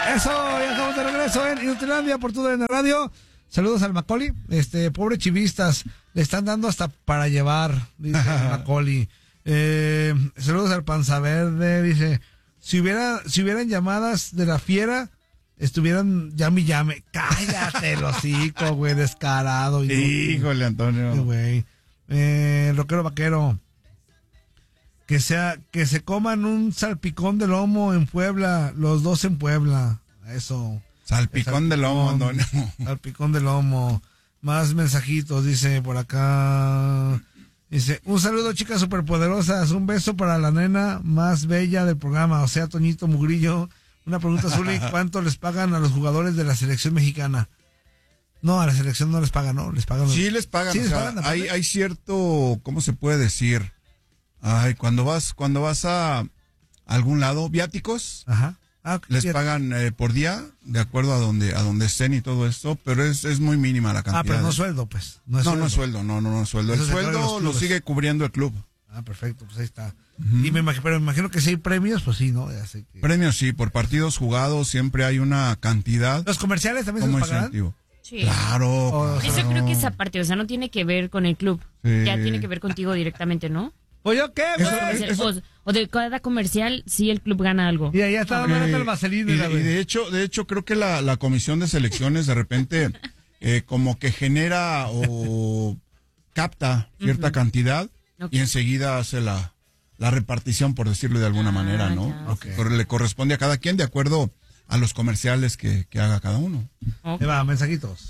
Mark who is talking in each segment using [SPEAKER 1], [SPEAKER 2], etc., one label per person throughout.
[SPEAKER 1] Eso, ya estamos de regreso en Inutilandia por TUDN Radio. Saludos al Macaulay. Pobre chivistas, le están dando hasta para llevar, dice Macaulay. Saludos al Panza Verde, dice, si hubieran llamadas de la fiera, estuvieran llame. Cállate el hocico, güey, descarado.
[SPEAKER 2] Híjole, Antonio.
[SPEAKER 1] Güey. Rockero Vaquero. Que se coman un salpicón de lomo en Puebla, los dos en Puebla. Eso.
[SPEAKER 2] Salpicón de lomo, Antonio.
[SPEAKER 1] Salpicón de lomo. Más mensajitos, dice por acá. Dice, un saludo, chicas superpoderosas. Un beso para la nena más bella del programa, o sea, Toñito Mugrillo. Una pregunta, Zuli, ¿cuánto les pagan a los jugadores de la selección mexicana? No, a la selección no les pagan, ¿no? Les pagan.
[SPEAKER 2] Sí, les pagan.
[SPEAKER 1] Sí,
[SPEAKER 2] o
[SPEAKER 1] les
[SPEAKER 2] sea,
[SPEAKER 1] pagan,
[SPEAKER 2] hay cierto, ¿cómo se puede decir? Ay, cuando vas a algún lado, viáticos.
[SPEAKER 1] Ajá.
[SPEAKER 2] Les pagan por día, de acuerdo a donde estén y todo esto, pero es muy mínima la cantidad.
[SPEAKER 1] Pero no sueldo, pues.
[SPEAKER 2] No es sueldo. El sueldo lo sigue cubriendo el club.
[SPEAKER 1] Perfecto, pues ahí está. Y pero me imagino que si hay premios, pues sí, ¿no? Ya sé que...
[SPEAKER 2] Premios sí, por partidos jugados siempre hay una cantidad.
[SPEAKER 1] ¿Los comerciales también se los pagarán?
[SPEAKER 2] Incentivo.
[SPEAKER 3] Sí.
[SPEAKER 2] Claro.
[SPEAKER 3] Eso creo que es aparte, o sea, no tiene que ver con el club.
[SPEAKER 2] Sí.
[SPEAKER 3] Ya tiene que ver contigo directamente, ¿no?
[SPEAKER 1] ¿Pues yo qué?
[SPEAKER 3] O de cada comercial, sí el club gana algo.
[SPEAKER 1] Y allá está el vaselina.
[SPEAKER 2] Y de hecho, creo que la comisión de selecciones de repente como que genera o capta cierta cantidad y enseguida hace la repartición, por decirlo de alguna manera, ¿no? Pero le corresponde a cada quien de acuerdo a los comerciales que haga cada uno.
[SPEAKER 1] Va, mensajitos.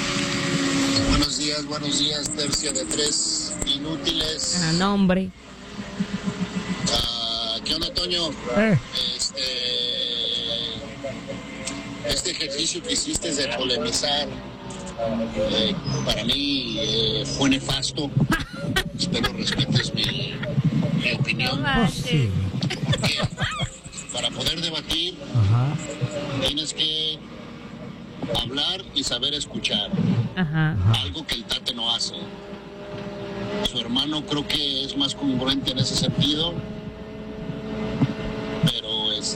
[SPEAKER 4] Buenos días, tercio de 3 inútiles.
[SPEAKER 3] No, hombre.
[SPEAKER 4] ¿Qué onda, Toño? Este ejercicio que hiciste de polemizar, para mí fue nefasto. Espero respetes mi opinión.
[SPEAKER 1] Sí.
[SPEAKER 4] Porque para poder debatir, tienes que hablar y saber escuchar. Algo que el Tate no hace. Su hermano creo que es más congruente en ese sentido, pero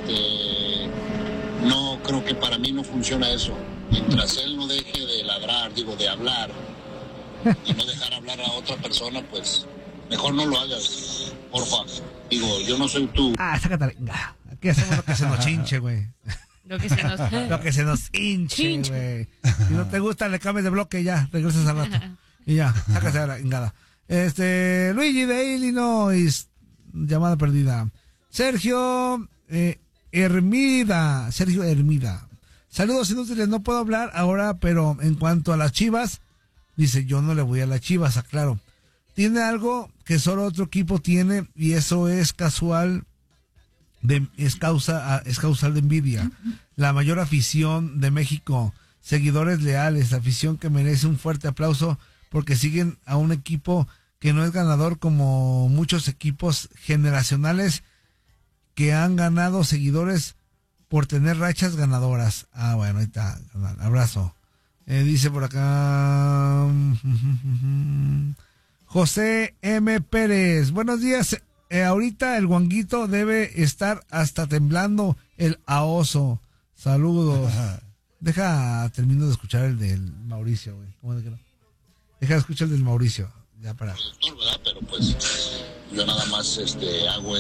[SPEAKER 4] no, creo que para mí no funciona eso. Mientras él no deje de ladrar, de hablar, y no dejar hablar a otra persona, pues mejor no lo hagas, porfa. Yo no soy tú.
[SPEAKER 1] Sácate. Aquí hacemos lo que se nos hinche, güey.
[SPEAKER 3] Lo que se nos
[SPEAKER 1] hinche, güey. Si no te gusta, le cambies de bloque y ya, regresas al rato. Y ya, sácase a la ingada. Luigi de Illinois, llamada perdida. Sergio Hermida. Saludos inútiles, no puedo hablar ahora, pero en cuanto a las Chivas, dice, yo no le voy a las Chivas, aclaro. Tiene algo que solo otro equipo tiene y eso es causal de envidia. La mayor afición de México, seguidores leales, afición que merece un fuerte aplauso porque siguen a un equipo que no es ganador como muchos equipos generacionales que han ganado seguidores por tener rachas ganadoras. Bueno, ahí está, abrazo. Dice por acá José M. Pérez, buenos días. Ahorita el guanguito debe estar hasta temblando el aoso. Saludos. Termino de escuchar el del Mauricio, güey. ¿Cómo de que no? Deja de escuchar el del Mauricio. Ya para.
[SPEAKER 4] ¿Verdad? Pero pues yo nada más hago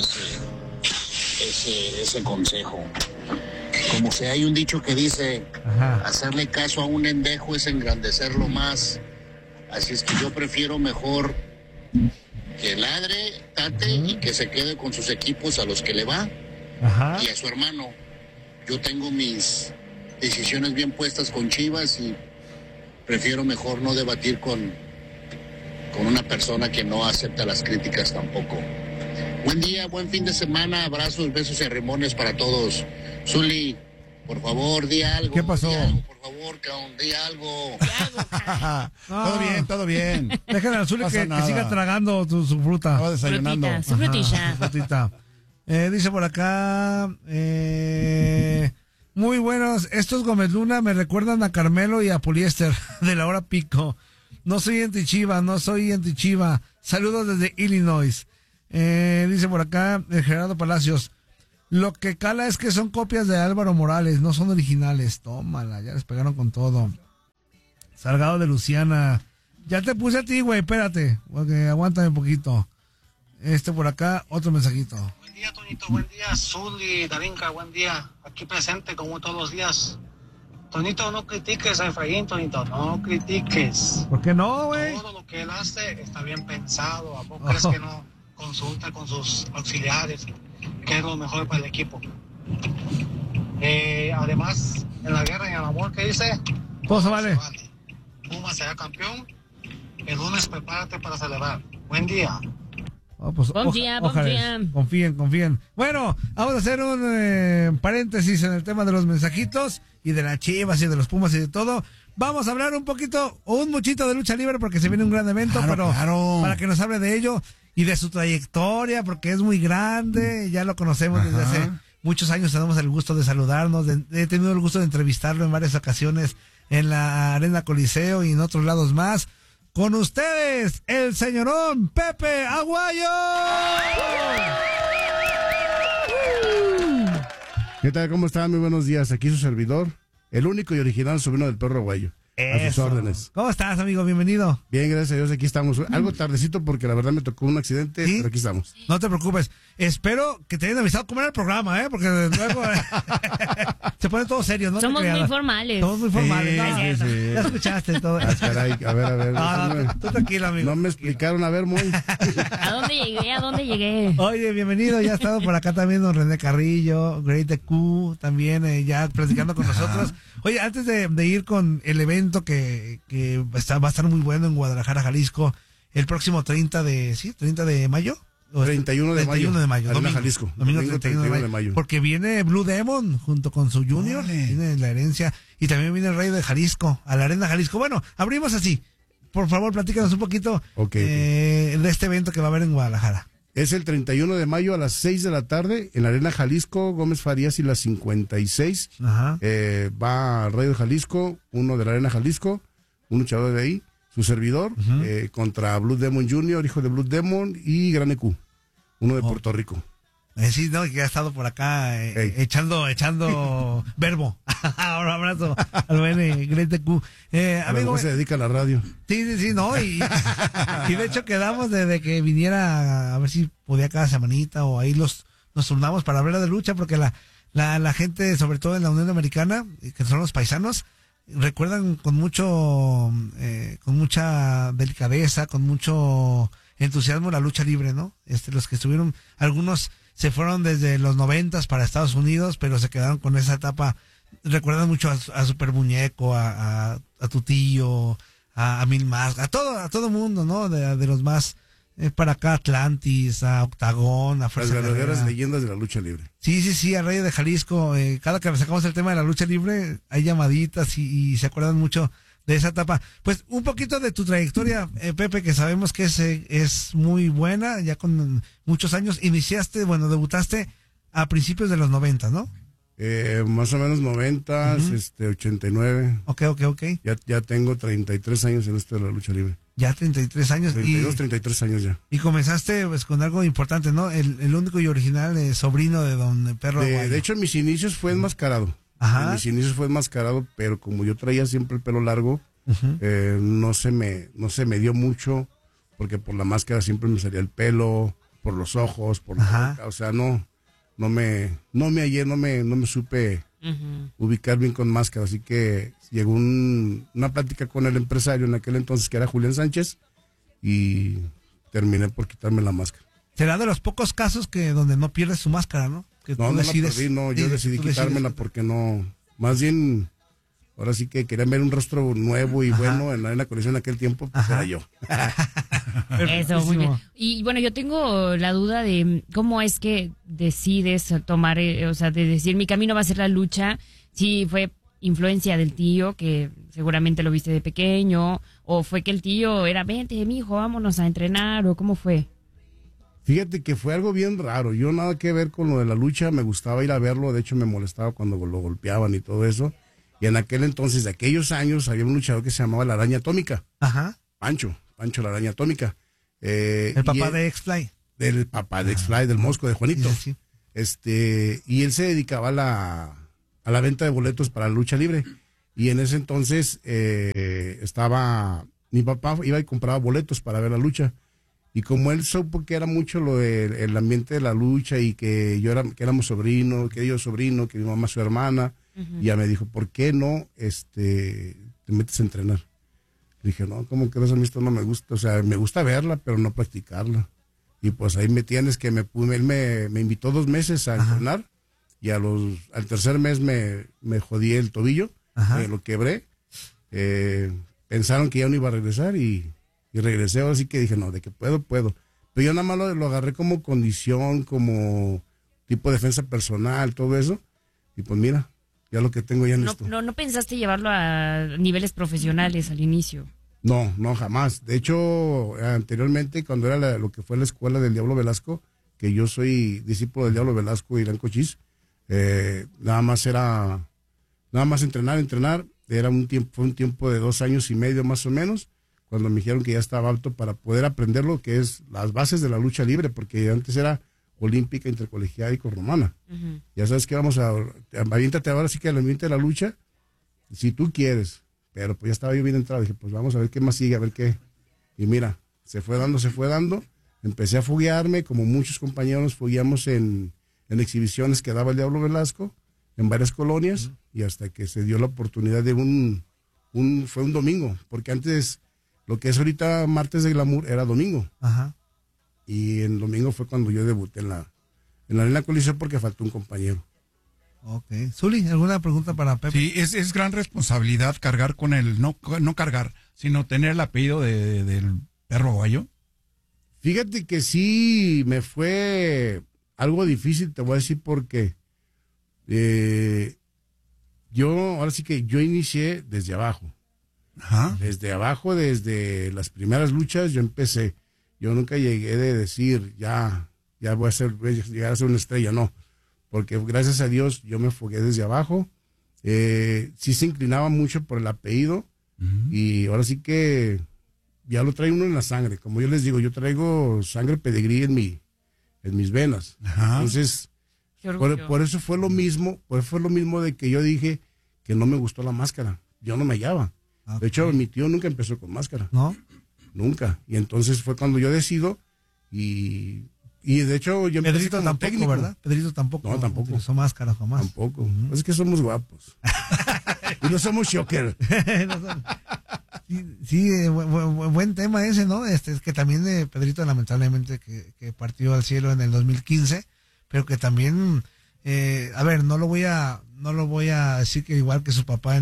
[SPEAKER 4] ese consejo. Como si hay un dicho que dice, hacerle caso a un endejo es engrandecerlo más. Así es que yo prefiero mejor que ladre, Tate, y que se quede con sus equipos a los que le va, y a su hermano. Yo tengo mis decisiones bien puestas con Chivas y prefiero mejor no debatir con una persona que no acepta las críticas tampoco. Buen día, buen fin de semana, abrazos, besos y arrimones para todos. Zuli, por favor, di algo.
[SPEAKER 2] ¿Qué pasó?
[SPEAKER 4] Di algo, por favor, cabrón, di algo.
[SPEAKER 2] Todo bien.
[SPEAKER 1] Déjale a Zuli que siga tragando su fruta.
[SPEAKER 2] Estaba desayunando.
[SPEAKER 3] Su frutilla.
[SPEAKER 1] Frutita. Dice por acá, muy buenos, estos Gómez Luna me recuerdan a Carmelo y a Poliéster de la hora pico. No soy anti-Chiva. Saludos desde Illinois. Dice por acá Gerardo Palacios, Lo que cala es que son copias de Álvaro Morales, no son originales. Tómala, ya les pegaron con todo. Salgado de Luciana. Ya te puse a ti, güey, espérate. Porque aguántame un poquito. Por acá, otro mensajito.
[SPEAKER 5] Buen día, Toñito, buen día. Zuli, Darinka, buen día. Aquí presente como todos los días. Tonito, no critiques a Efraín, Tonito, no critiques.
[SPEAKER 1] ¿Por qué no, güey?
[SPEAKER 5] Todo lo que él hace está bien pensado. ¿A poco crees que no consulta con sus auxiliares qué es lo mejor para el equipo? Además, en la guerra y en el amor, ¿qué dice?
[SPEAKER 1] Todo se vale.
[SPEAKER 5] Puma será campeón. El lunes prepárate para celebrar. Buen día.
[SPEAKER 1] Pues, confíen. Bueno, vamos a hacer un paréntesis en el tema de los mensajitos y de las Chivas y de los Pumas y de todo. Vamos a hablar un poquito o un muchito de lucha libre porque se viene un gran evento, claro. Para que nos hable de ello y de su trayectoria porque es muy grande, ya lo conocemos desde hace muchos años, tenemos el gusto de saludarnos, he tenido el gusto de entrevistarlo en varias ocasiones en la Arena Coliseo y en otros lados más. Con ustedes, el señorón Pepe Aguayo.
[SPEAKER 6] ¿Qué tal? ¿Cómo están? Muy buenos días. Aquí su servidor, el único y original sobrino del perro Aguayo. A sus órdenes.
[SPEAKER 1] ¿Cómo estás, amigo? Bienvenido.
[SPEAKER 6] Bien, gracias a Dios, aquí estamos. Algo tardecito porque la verdad me tocó un accidente, ¿sí? Pero aquí estamos.
[SPEAKER 1] No te preocupes. Espero que te hayan avisado cómo era el programa, porque luego se pone todo serio, ¿no?
[SPEAKER 3] Somos muy formales.
[SPEAKER 1] Somos muy formales.
[SPEAKER 6] Sí.
[SPEAKER 1] Ya escuchaste todo.
[SPEAKER 6] Caray, a ver.
[SPEAKER 1] No, tú tranquilo, amigo.
[SPEAKER 6] No me explicaron, a ver, muy.
[SPEAKER 3] ¿A dónde llegué?
[SPEAKER 1] Oye, bienvenido. Ya ha estado por acá también don René Carrillo, Great the Q, también ya platicando con nosotros. Oye, antes de ir con el evento que va a estar muy bueno en Guadalajara, Jalisco, el próximo 30 de mayo.
[SPEAKER 6] 31 de mayo.
[SPEAKER 1] Domingo,
[SPEAKER 6] Jalisco.
[SPEAKER 1] Domingo 31 de mayo. Porque viene Blue Demon junto con su Junior, viene la herencia, y también viene el Rey de Jalisco, a la Arena Jalisco. Bueno, abrimos así. Por favor, platícanos un poquito de este evento que va a haber en Guadalajara.
[SPEAKER 6] Es el 31 de mayo a las 6 de la tarde en la Arena Jalisco, Gómez Farías y la 56. Va al Rey de Jalisco, uno de la Arena Jalisco, un luchador de ahí, su servidor, contra Blue Demon Jr., hijo de Blue Demon, y Gran EQ, uno de Puerto Rico.
[SPEAKER 1] Sí, no, que ha estado por acá echando verbo. Ahora abrazo al buen Great EQ.
[SPEAKER 6] Amigo, se dedica a la radio.
[SPEAKER 1] Sí, no, y de hecho quedamos desde que viniera a ver si podía cada semanita o ahí nos turnamos para hablar de lucha, porque la gente, sobre todo en la Unión Americana, que son los paisanos, recuerdan con mucha delicadeza, con mucho entusiasmo la lucha libre, ¿no? Los que estuvieron, algunos se fueron desde los 90s para Estados Unidos, pero se quedaron con esa etapa. Recuerdan mucho a Super Muñeco, a tu tío, a Mil Más, a todo mundo, ¿no? De los más para acá, Atlantis, a Octagón, a Fuerza
[SPEAKER 6] Las verdaderas
[SPEAKER 1] Guerrera.
[SPEAKER 6] leyendas de la lucha libre.
[SPEAKER 1] Sí, a Rey de Jalisco. Cada que sacamos el tema de la lucha libre, hay llamaditas y se acuerdan mucho de esa etapa. Pues un poquito de tu trayectoria, Pepe, que sabemos que es muy buena, ya con muchos años. Debutaste a principios de los 90, ¿no?
[SPEAKER 6] Más o menos 90, 89.
[SPEAKER 1] Ok.
[SPEAKER 6] Ya tengo 33 años en esto de la lucha libre.
[SPEAKER 1] Ya 33 años.
[SPEAKER 6] 33 años ya.
[SPEAKER 1] Y comenzaste pues con algo importante, ¿no? El único y original sobrino de don Perro Aguayo.
[SPEAKER 6] De hecho, en mis inicios fue enmascarado. En mis inicios fue enmascarado, pero como yo traía siempre el pelo largo, no se me dio mucho, porque por la máscara siempre me salía el pelo, por los ojos, por la boca, o sea, no me supe ubicar bien con máscara, así que llegó una plática con el empresario en aquel entonces, que era Julián Sánchez, y terminé por quitarme la máscara.
[SPEAKER 1] Será de los pocos casos donde no pierdes su máscara, ¿no? Que
[SPEAKER 6] no la perdí, yo decidí quitármela porque no, más bien, ahora sí que querían ver un rostro nuevo y bueno en la Arena Coliseo en aquel tiempo, pues era yo.
[SPEAKER 3] Eso, muy bien. Y bueno, yo tengo la duda de cómo es que decides tomar, de decir mi camino va a ser la lucha, si fue influencia del tío, que seguramente lo viste de pequeño, o fue que el tío era, vente, mijo, vámonos a entrenar, o cómo fue.
[SPEAKER 6] Fíjate que fue algo bien raro. Yo nada que ver con lo de la lucha, me gustaba ir a verlo, de hecho me molestaba cuando lo golpeaban y todo eso. Y en aquel entonces, de aquellos años, había un luchador que se llamaba La Araña Atómica. Pancho La Araña Atómica.
[SPEAKER 1] El papá de X-Fly.
[SPEAKER 6] Del papá de X-Fly, del Mosco, de Juanito.
[SPEAKER 1] Sí.
[SPEAKER 6] y él se dedicaba a la venta de boletos para la lucha libre. Y en ese entonces mi papá iba y compraba boletos para ver la lucha. Y como él supo que era mucho el ambiente de la lucha y que que éramos sobrinos, que yo sobrino, que mi mamá su hermana, ya me dijo, ¿por qué no te metes a entrenar? Le dije, no, ¿cómo crees? A mí esto no me gusta, o sea, me gusta verla, pero no practicarla. Y pues ahí me tienes que él me invitó 2 meses a entrenar, y al tercer mes me jodí el tobillo, lo quebré. Pensaron que ya no iba a regresar y regresé. Ahora sí que dije, no, de que puedo. Pero yo nada más lo agarré como condición, como tipo de defensa personal, todo eso. Y pues mira, ya lo que tengo ya en esto.
[SPEAKER 3] ¿No pensaste llevarlo a niveles profesionales al inicio?
[SPEAKER 6] No, jamás. De hecho, anteriormente, cuando era lo que fue la escuela del Diablo Velasco, que yo soy discípulo del Diablo Velasco y Irán Cochís, nada más entrenar. Fue un tiempo de 2 años y medio más o menos, cuando me dijeron que ya estaba apto para poder aprender lo que es las bases de la lucha libre, porque antes era olímpica, intercolegiada y corromana. Ya sabes que aviéntate ahora sí que al ambiente de la lucha, si tú quieres. Pero pues ya estaba yo bien entrado, dije, pues vamos a ver qué más sigue, a ver qué. Y mira, se fue dando. Empecé a foguearme, como muchos compañeros fogueamos en exhibiciones que daba el Diablo Velasco, en varias colonias, y hasta que se dio la oportunidad de fue un domingo, porque antes, lo que es ahorita martes de glamour, era domingo. Y el domingo fue cuando yo debuté en la Arena Coliseo, porque faltó un compañero.
[SPEAKER 1] Ok. Zuli, ¿alguna pregunta para Pepe?
[SPEAKER 2] Sí, es gran responsabilidad cargar con no cargar, sino tener el apellido del perro aguayo.
[SPEAKER 6] Fíjate que sí, me fue algo difícil, te voy a decir porque ahora sí que yo inicié desde abajo. Desde abajo, desde las primeras luchas yo empecé. Yo nunca llegué de decir, ya voy a llegar a ser una estrella, no. Porque gracias a Dios yo me fogué desde abajo. Sí se inclinaba mucho por el apellido, y ahora sí que ya lo trae uno en la sangre. Como yo les digo, yo traigo sangre pedigrí en mis venas. Entonces, por eso fue lo mismo de que yo dije que no me gustó la máscara. Yo no me hallaba. De hecho, mi tío nunca empezó con máscara.
[SPEAKER 1] ¿No?
[SPEAKER 6] Nunca. Y entonces fue cuando yo decido y de hecho yo empecé
[SPEAKER 1] Pedrito
[SPEAKER 6] como
[SPEAKER 1] tampoco,
[SPEAKER 6] técnico.
[SPEAKER 1] ¿verdad? Pedrito tampoco.
[SPEAKER 6] No, tampoco.
[SPEAKER 1] Utilizó máscara jamás.
[SPEAKER 6] Tampoco. Es que somos guapos. Y no somos shocker.
[SPEAKER 1] Sí, buen tema ese, ¿no? Es que también Pedrito lamentablemente que partió al cielo en el 2015, pero que también, a ver, no lo voy a decir que igual que su papá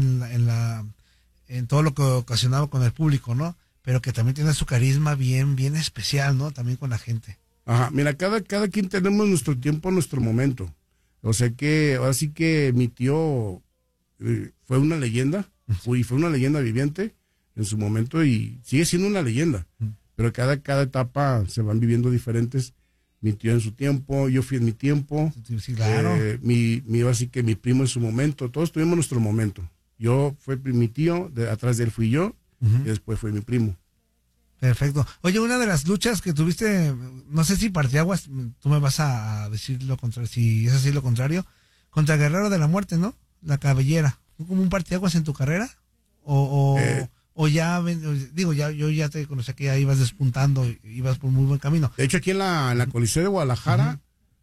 [SPEAKER 1] en todo lo que ocasionaba con el público, ¿no? Pero que también tiene su carisma bien especial, ¿no? También con la gente.
[SPEAKER 6] Mira, cada quien tenemos nuestro tiempo, nuestro momento. O sea que ahora sí que mi tío fue una leyenda, fue una leyenda viviente en su momento y sigue siendo una leyenda. Pero cada etapa se van viviendo diferentes. Mi tío en su tiempo, yo fui en mi tiempo.
[SPEAKER 1] Sí, claro.
[SPEAKER 6] Así que mi primo en su momento, todos tuvimos nuestro momento. Yo fue mi tío, atrás de él fui yo, y después fue mi primo.
[SPEAKER 1] Perfecto. Oye, una de las luchas que tuviste, no sé si parteaguas, tú me vas a decir lo contrario, si es así lo contrario, contra Guerrero de la Muerte, ¿no? La Cabellera. ¿Fue como un parteaguas en tu carrera? O ya, digo, yo ya te conocí que ya ibas despuntando, ibas por muy buen camino.
[SPEAKER 6] De hecho, aquí en la Coliseo de Guadalajara,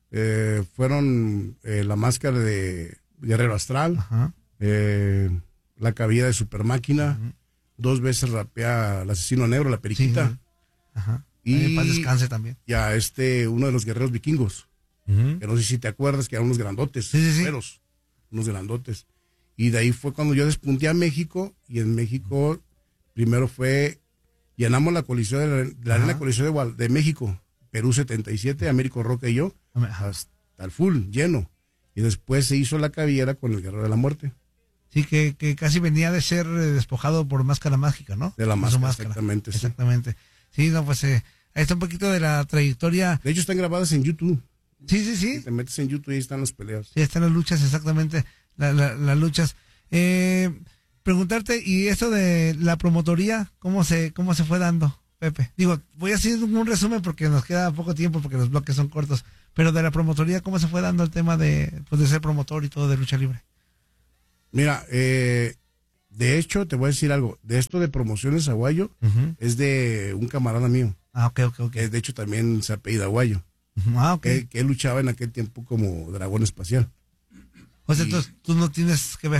[SPEAKER 6] fueron la máscara de Guerrero Astral, la cabellera de Super Máquina, 2 veces rapea al Asesino Negro, la Periquita. Y
[SPEAKER 1] paz descanse también.
[SPEAKER 6] Ya uno de los guerreros vikingos, que no sé si te acuerdas, que eran unos grandotes, unos grandotes. Y de ahí fue cuando yo despunté a México, y en México primero llenamos la Coliseo la Arena Coliseo de México, Perú 77, Américo Roca y yo, hasta el full, lleno. Y después se hizo la cabellera con el Guerrero de la Muerte.
[SPEAKER 1] Sí, que casi venía de ser despojado por Máscara Mágica, ¿no?
[SPEAKER 6] De la máscara, exactamente.
[SPEAKER 1] Exactamente. Sí, no, pues ahí está un poquito de la trayectoria.
[SPEAKER 6] De hecho, están grabadas en YouTube.
[SPEAKER 1] Sí.
[SPEAKER 6] Si te metes en YouTube y ahí están las peleas.
[SPEAKER 1] Sí, están las luchas, exactamente, las luchas. Preguntarte, y esto de la promotoría, ¿cómo se fue dando, Pepe? Digo, voy a hacer un resumen porque nos queda poco tiempo, porque los bloques son cortos, Pero de la promotoría, ¿cómo se fue dando el tema de ser promotor y todo de lucha libre?
[SPEAKER 6] Mira, de hecho, te voy a decir algo. De esto de Promociones Aguayo, es de un camarada mío.
[SPEAKER 1] Ah, ok.
[SPEAKER 6] De hecho, también se apellida Aguayo.
[SPEAKER 1] Ah, ok.
[SPEAKER 6] Que él luchaba en aquel tiempo como dragón espacial.
[SPEAKER 1] O sea, entonces tú no tienes que ver.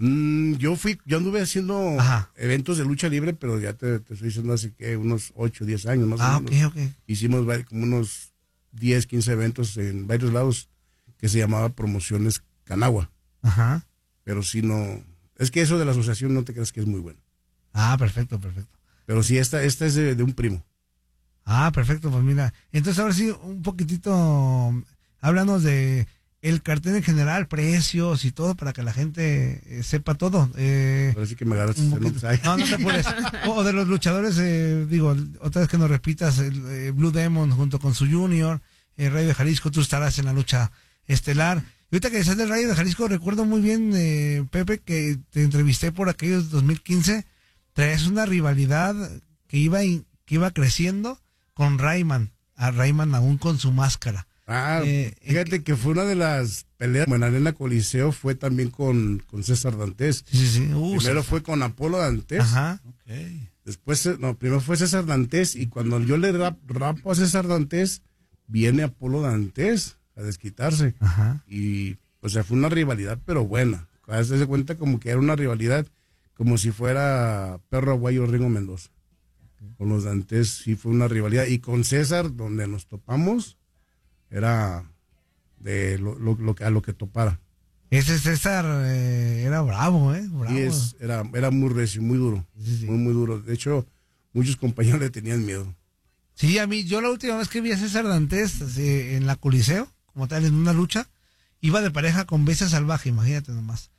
[SPEAKER 6] Yo anduve haciendo eventos de lucha libre, pero ya te estoy diciendo hace que unos 8, 10 años más o menos.
[SPEAKER 1] Ok.
[SPEAKER 6] Hicimos como unos 10, 15 eventos en varios lados que se llamaba Promociones Canagua.
[SPEAKER 1] Ajá.
[SPEAKER 6] Pero sí no... Es que eso de la asociación no te creas que es muy bueno.
[SPEAKER 1] Ah, perfecto.
[SPEAKER 6] Pero sí, esta es de un primo.
[SPEAKER 1] Ah, perfecto, pues mira. Entonces ahora sí, un poquitito, háblanos de el cartel en general, precios y todo, para que la gente sepa todo.
[SPEAKER 6] Parece que me agarras.
[SPEAKER 1] No te apures. O de los luchadores, otra vez que nos repitas, el Blue Demon junto con su Junior, el Rayo de Jalisco, tú estarás en la lucha estelar. Y ahorita que decías del Rayo de Jalisco, recuerdo muy bien, Pepe, que te entrevisté por aquellos 2015, traes una rivalidad que iba creciendo con Rayman, aún con su máscara.
[SPEAKER 6] Fíjate que fue una de las peleas en la Arena Coliseo, fue también con César Dantes.
[SPEAKER 1] Sí.
[SPEAKER 6] Primero fue con Apolo Dantes.
[SPEAKER 1] Ajá.
[SPEAKER 2] Okay.
[SPEAKER 6] Después, primero fue César Dantes, y cuando yo le rapo a César Dantes, viene Apolo Dantes a desquitarse.
[SPEAKER 1] Ajá.
[SPEAKER 6] Y, o sea, fue una rivalidad, pero buena. Hazte cuenta como que era una rivalidad, como si fuera Perro Aguayo Ringo Mendoza. Con los Dantes sí fue una rivalidad. Y con César, donde nos topamos, era de a lo que topara.
[SPEAKER 1] Ese César era bravo, bravo.
[SPEAKER 6] Y era muy recio, muy duro.
[SPEAKER 1] Sí.
[SPEAKER 6] Muy duro. De hecho, muchos compañeros le tenían miedo.
[SPEAKER 1] Sí, yo la última vez que vi a César Dantes en la Coliseo, como tal, en una lucha, iba de pareja con Bestia Salvaje, imagínate nomás.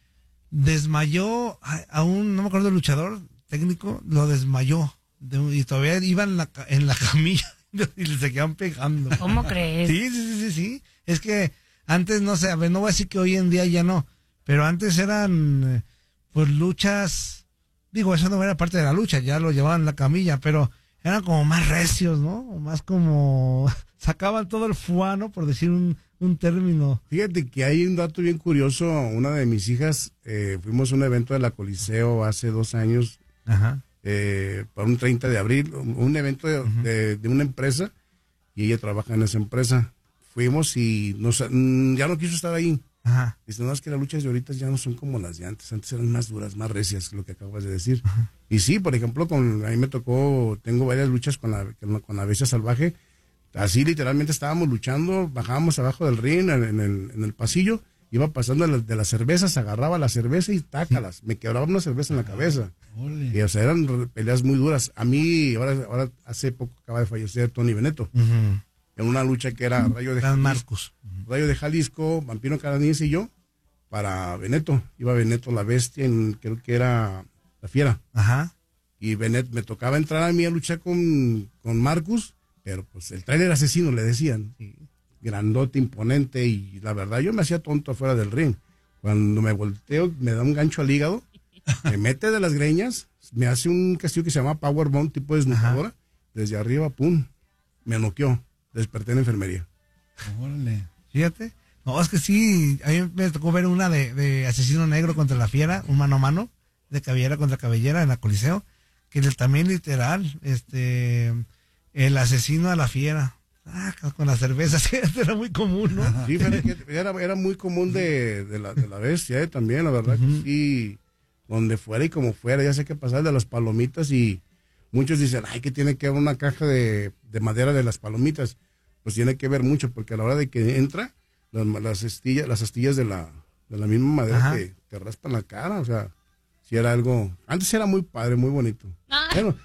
[SPEAKER 1] Desmayó a un, no me acuerdo, el luchador técnico, lo desmayó. Y todavía iba en la camilla y le seguían pegando.
[SPEAKER 3] ¿Cómo crees?
[SPEAKER 1] Sí. Es que antes, no sé, no voy a decir que hoy en día ya no, pero antes eran, pues, luchas, eso no era parte de la lucha, ya lo llevaban en la camilla, pero eran como más recios, ¿no? O más como, sacaban todo el fuano, por decir un término.
[SPEAKER 6] Fíjate que hay un dato bien curioso. Una de mis hijas, fuimos a un evento de la Coliseo hace 2 años.
[SPEAKER 1] Ajá.
[SPEAKER 6] Para un 30 de abril, un evento de una empresa, y ella trabaja en esa empresa. Fuimos y ya no quiso estar ahí.
[SPEAKER 1] Ajá.
[SPEAKER 6] Dice, no, es que las luchas de ahorita ya no son como las de antes eran más duras, más recias, lo que acabas de decir.
[SPEAKER 1] Ajá.
[SPEAKER 6] Y sí, por ejemplo, a mí me tocó, tengo varias luchas con la Bestia Salvaje. Así literalmente estábamos luchando, bajábamos abajo del ring en el pasillo, iba pasando de las cervezas, agarraba la cerveza y tácalas, me quebraba una cerveza en la cabeza.
[SPEAKER 2] Ole.
[SPEAKER 6] Y, o sea, eran peleas muy duras. A mí, ahora hace poco acaba de fallecer Tony Veneto, en una lucha que era Rayo de Jalisco, Vampiro Canadiense y yo, para Veneto. Iba Veneto la Bestia, creo que era la Fiera.
[SPEAKER 1] Ajá.
[SPEAKER 6] Y Veneto, me tocaba entrar a mí a luchar con Marcus, pero pues el trailer asesino le decían. Grandote, imponente, y la verdad yo me hacía tonto afuera del ring. Cuando me volteo, me da un gancho al hígado, me mete de las greñas, me hace un castigo que se llama Powerbomb, tipo desnucadora, desde arriba, pum, me noqueó, desperté en la enfermería.
[SPEAKER 2] Órale.
[SPEAKER 1] Fíjate. No, es que sí, a mí me tocó ver una de Asesino Negro contra la Fiera, un mano a mano, de cabellera contra cabellera en la Coliseo, que también literal, el asesino a la Fiera. Con las cervezas, era muy común, ¿no?
[SPEAKER 6] Sí, era muy común de la Bestia, también, la verdad que sí, donde fuera y como fuera, ya sé qué pasar de las palomitas, y muchos dicen, que tiene que haber una caja de madera de las palomitas. Pues tiene que ver mucho, porque a la hora de que entra, las astillas de la misma madera te raspan la cara, o sea, si era algo, antes era muy padre, muy bonito. Bueno,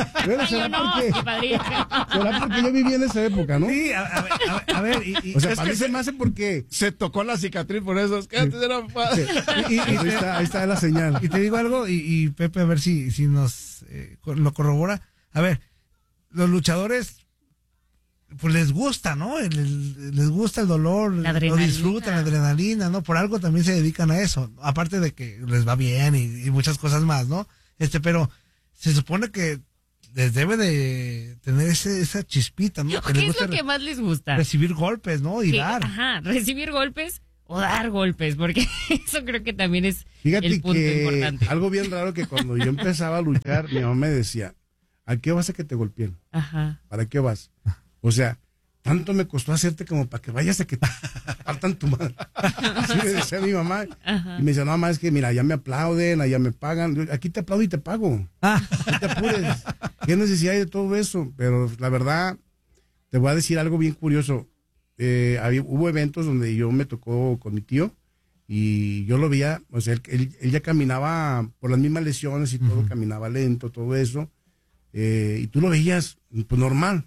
[SPEAKER 6] será porque yo viví en esa época, ¿no?
[SPEAKER 1] Sí, a ver,
[SPEAKER 6] o sea, para mí se me hace porque
[SPEAKER 2] se tocó la cicatriz, por eso es que antes era padre.
[SPEAKER 6] Ahí está la señal.
[SPEAKER 1] Y te digo algo, y Pepe, a ver si nos lo corrobora. A ver, los luchadores, pues les gusta, ¿no? Les gusta el dolor, lo disfrutan, la adrenalina, ¿no? Por algo también se dedican a eso, aparte de que les va bien y muchas cosas más, ¿no? Pero se supone que les debe de tener esa chispita, ¿no?
[SPEAKER 3] ¿Qué es lo que más les gusta?
[SPEAKER 1] Recibir golpes, ¿no? Y dar.
[SPEAKER 3] Ajá, recibir golpes o dar golpes, porque eso creo que también es el punto importante.
[SPEAKER 6] Algo bien raro que cuando yo empezaba a luchar, mi mamá me decía, ¿a qué vas a que te golpeen?
[SPEAKER 3] Ajá.
[SPEAKER 6] ¿Para qué vas? O sea, tanto me costó hacerte como para que vayas a que te partan tu madre. Así me decía mi mamá.
[SPEAKER 3] Ajá.
[SPEAKER 6] Y me decía, no, mamá, es que mira, ya me aplauden, allá me pagan. Yo, aquí te aplaudo y te pago. No te apures. ¿Qué necesidad hay de todo eso? Pero la verdad, te voy a decir algo bien curioso. Hubo eventos donde yo me tocó con mi tío y yo lo veía, o sea, él ya caminaba por las mismas lesiones y todo, caminaba lento, todo eso. Y tú lo veías, pues normal.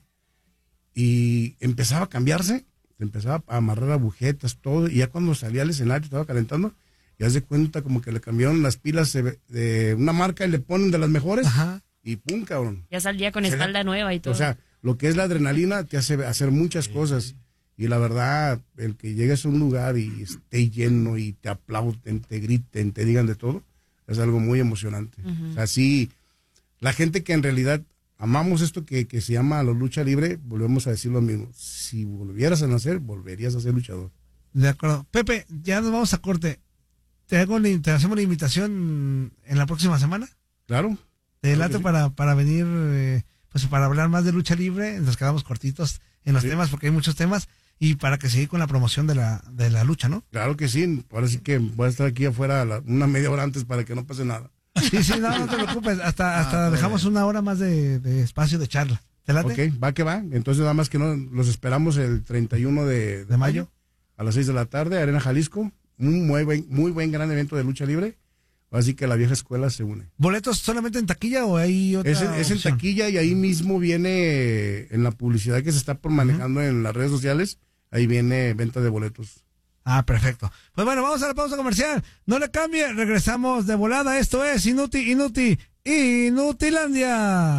[SPEAKER 6] Y empezaba a cambiarse, empezaba a amarrar agujetas, todo, y ya cuando salía al escenario, estaba calentando, y haz de cuenta como que le cambiaron las pilas de una marca y le ponen de las mejores, y pum, cabrón.
[SPEAKER 3] Ya salía con espalda nueva y todo.
[SPEAKER 6] O sea, lo que es la adrenalina te hace hacer muchas cosas, y la verdad, el que llegues a un lugar y esté lleno y te aplauden, te griten, te digan de todo, es algo muy emocionante. O sea, sí, la gente que en realidad amamos esto que se llama la lucha libre, volvemos a decir lo mismo. Si volvieras a nacer, volverías a ser luchador.
[SPEAKER 1] De acuerdo. Pepe, ya nos vamos a corte. ¿Te hacemos la invitación en la próxima semana?
[SPEAKER 6] Claro.
[SPEAKER 1] Te late para venir, pues para hablar más de lucha libre. Nos quedamos cortitos en los temas porque hay muchos temas y para que siga con la promoción de la lucha, ¿no?
[SPEAKER 6] Claro que sí. Ahora sí que voy a estar aquí afuera una media hora antes para que no pase nada.
[SPEAKER 1] Sí, no te preocupes. Hasta dejamos una hora más de espacio de charla. ¿Te late?
[SPEAKER 6] Ok, va que va. Entonces nada más que no, los esperamos el 31 de mayo a las 6 de la tarde, Arena Jalisco. Un muy buen gran evento de lucha libre. Así que la vieja escuela se une.
[SPEAKER 1] ¿Boletos solamente en taquilla o hay otra
[SPEAKER 6] Es en taquilla y ahí mismo viene en la publicidad que se está manejando en las redes sociales. Ahí viene venta de boletos.
[SPEAKER 1] Ah, perfecto. Pues bueno, vamos a la pausa comercial. No le cambie, regresamos de volada. Esto es Inutilandia.